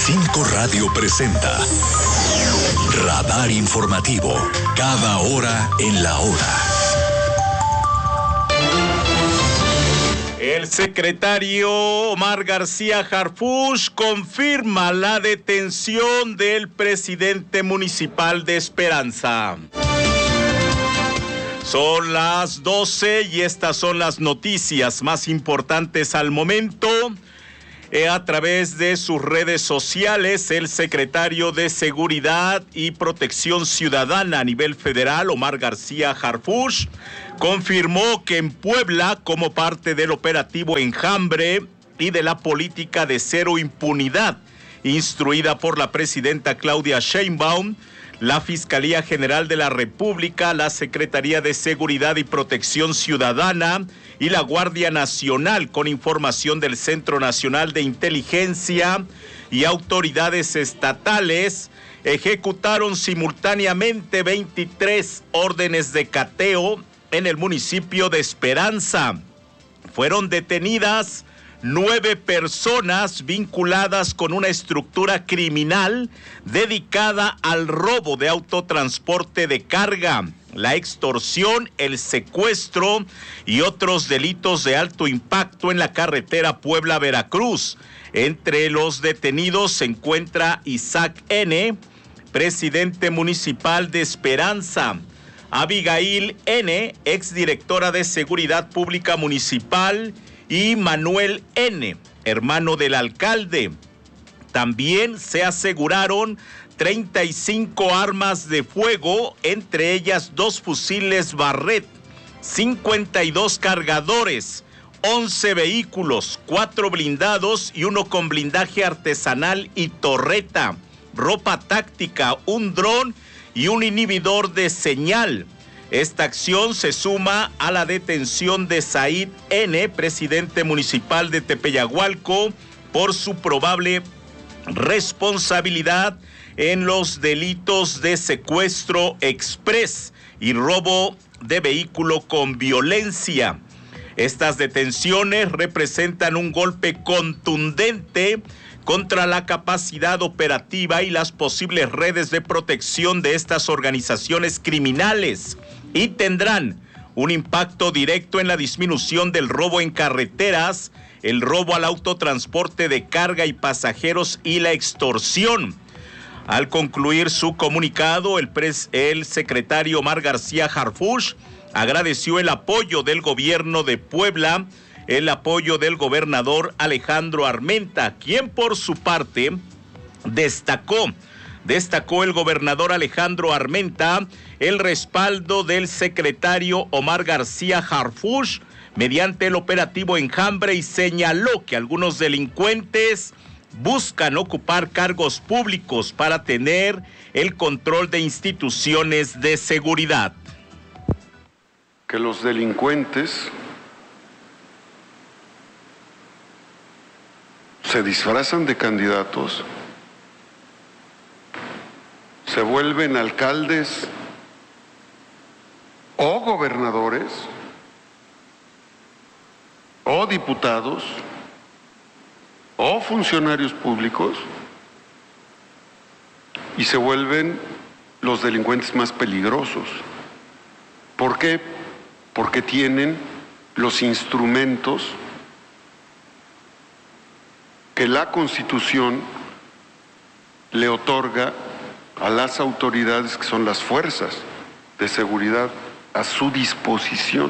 5 Radio presenta Radar Informativo, cada hora en la hora. El secretario Omar García Harfuch confirma la detención del presidente municipal de Esperanza. Son las 12 y estas son las noticias más importantes al momento. A través de sus redes sociales, el secretario de Seguridad y Protección Ciudadana a nivel federal, Omar García Harfuch, confirmó que en Puebla, como parte del operativo Enjambre y de la política de cero impunidad, instruida por la presidenta Claudia Sheinbaum, la Fiscalía General de la República, la Secretaría de Seguridad y Protección Ciudadana y la Guardia Nacional, con información del Centro Nacional de Inteligencia y autoridades estatales, ejecutaron simultáneamente 23 órdenes de cateo en el municipio de Esperanza. Fueron detenidas 9 personas vinculadas con una estructura criminal dedicada al robo de autotransporte de carga, la extorsión, el secuestro y otros delitos de alto impacto en la carretera Puebla-Veracruz. Entre los detenidos se encuentra Isaac N., presidente municipal de Esperanza, Abigail N., exdirectora de Seguridad Pública Municipal, y Manuel N., hermano del alcalde. También se aseguraron 35 armas de fuego, entre ellas 2 fusiles Barrett, 52 cargadores, 11 vehículos, 4 blindados y 1 con blindaje artesanal y torreta, ropa táctica, un dron y un inhibidor de señal. Esta acción se suma a la detención de Said N., presidente municipal de Tepeyagualco, por su probable responsabilidad en los delitos de secuestro express y robo de vehículo con violencia. Estas detenciones representan un golpe contundente contra la capacidad operativa y las posibles redes de protección de estas organizaciones criminales, y tendrán un impacto directo en la disminución del robo en carreteras, el robo al autotransporte de carga y pasajeros y la extorsión. Al concluir su comunicado, el secretario Omar García Harfuch agradeció el apoyo del gobierno de Puebla, el apoyo del gobernador Alejandro Armenta, quien por su parte destacó el gobernador Alejandro Armenta el respaldo del secretario Omar García Harfuch mediante el operativo Enjambre, y señaló que algunos delincuentes buscan ocupar cargos públicos para tener el control de instituciones de seguridad. Que los delincuentes se disfrazan de candidatos, se vuelven alcaldes o gobernadores o diputados o funcionarios públicos, y se vuelven los delincuentes más peligrosos. ¿Por qué? Porque tienen los instrumentos que la Constitución le otorga a las autoridades, que son las fuerzas de seguridad, a su disposición.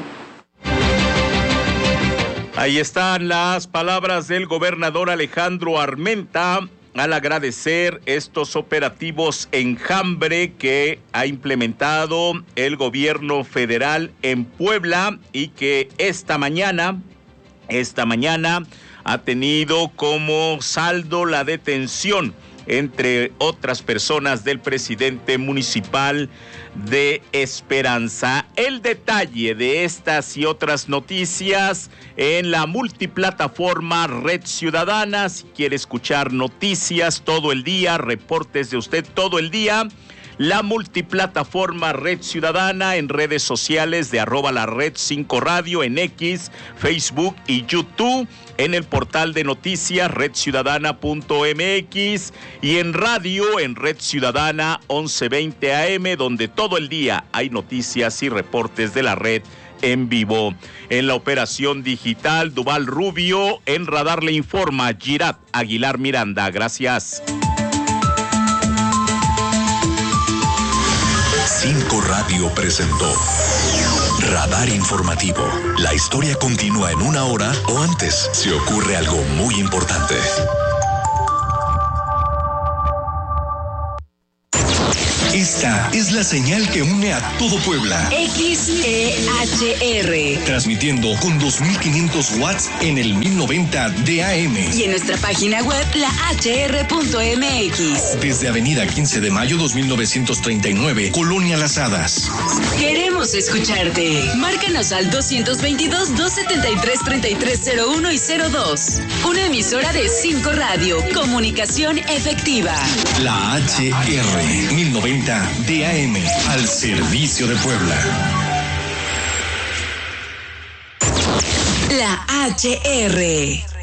Ahí están las palabras del gobernador Alejandro Armenta al agradecer estos operativos Enjambre que ha implementado el gobierno federal en Puebla, y que esta mañana ha tenido como saldo la detención, entre otras personas, del presidente municipal de Esperanza. El detalle de estas y otras noticias en la multiplataforma Red Ciudadana. Si quiere escuchar noticias todo el día, reportes de usted todo el día, la multiplataforma Red Ciudadana en redes sociales de @lared5radio en X, Facebook y YouTube, en el portal de noticias redciudadana.mx y en radio en Red Ciudadana 1120 AM, donde todo el día hay noticias y reportes de la red en vivo. En la operación digital, Duval Rubio. En radar le informa Girat Aguilar Miranda. Gracias. 5 Radio presentó Radar Informativo. La historia continúa en 1 hora o antes si ocurre algo muy importante. Esta es la señal que une a todo Puebla. XEHR. Transmitiendo con 2500 watts en el 1090 de AM. Y en nuestra página web, lahr.mx. Desde Avenida 15 de Mayo 2939, Colonia Las Hadas. Queremos escucharte. Márcanos al 222-273-3301 y 02. Una emisora de 5 Radio. Comunicación efectiva. La HR 1090 DAM, al servicio de Puebla. La HR.